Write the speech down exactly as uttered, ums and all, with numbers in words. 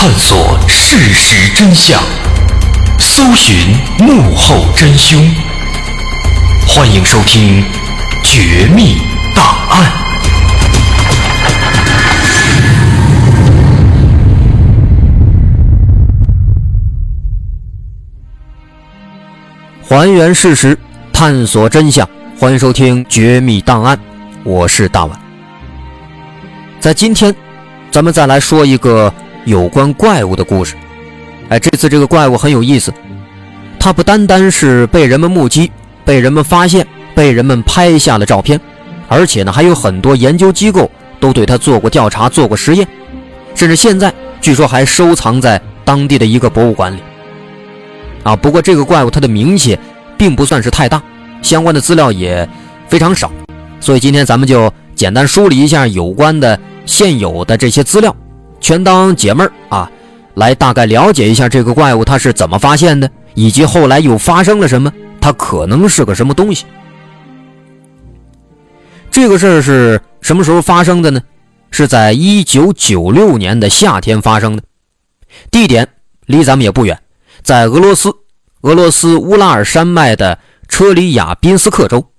探索事实真相，搜寻幕后真凶。欢迎收听《绝密档案》。 还原事实，探索真相，欢迎收听《绝密档案》，我是大碗。在今天，咱们再来说一个有关怪物的故事。哎，这次这个怪物很有意思，它不单单是被人们目击、被人们发现、被人们拍下了照片，而且呢，还有很多研究机构都对它做过调查、做过实验，甚至现在据说还收藏在当地的一个博物馆里。啊，不过这个怪物它的名气并不算是太大，相关的资料也非常少，所以今天咱们就简单梳理一下有关的现有的这些资料，全当解闷儿啊，来大概了解一下这个怪物它是怎么发现的，以及后来又发生了什么，它可能是个什么东西。这个事儿是什么时候发生的呢？是在一九九六年的夏天发生的，地点离咱们也不远，在俄罗斯俄罗斯乌拉尔山脉的车里亚宾斯克州。